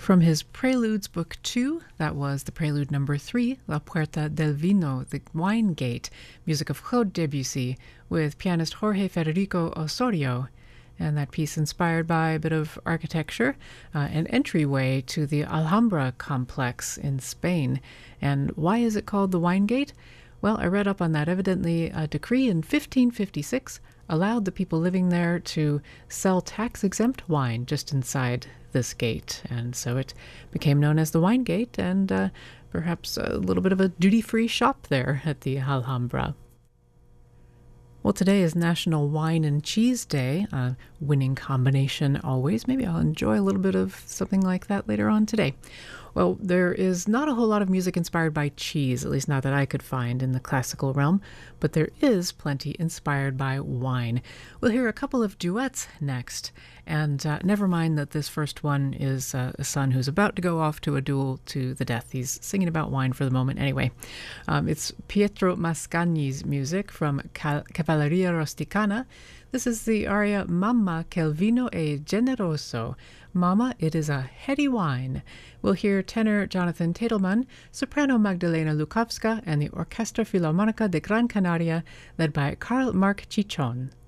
From his Preludes Book 2, that was the Prelude number 3, La Puerta del Vino, the Wine Gate, music of Claude Debussy, with pianist Jorge Federico Osorio. And that piece inspired by a bit of architecture, an entryway to the Alhambra complex in Spain. And why is it called the Wine Gate? Well, I read up on that. Evidently, a decree in 1556 allowed the people living there to sell tax-exempt wine just inside this gate, and so it became known as the Wine Gate, and perhaps a little bit of a duty-free shop there at the Alhambra. Well, today is National Wine and Cheese Day, a winning combination always. Maybe I'll enjoy a little bit of something like that later on today. Well, there is not a whole lot of music inspired by cheese, at least not that I could find in the classical realm, but there is plenty inspired by wine. We'll hear a couple of duets next, and never mind that this first one is a son who's about to go off to a duel to the death. He's singing about wine for the moment anyway. It's Pietro Mascagni's music from Cavalleria Rusticana. This is the aria Mamma che il vino è generoso. Mama, it is a heady wine. We'll hear tenor Jonathan Tadelman, soprano Magdalena Lukowska, and the Orchestra Filarmonica de Gran Canaria, led by Carl Marc Chichon.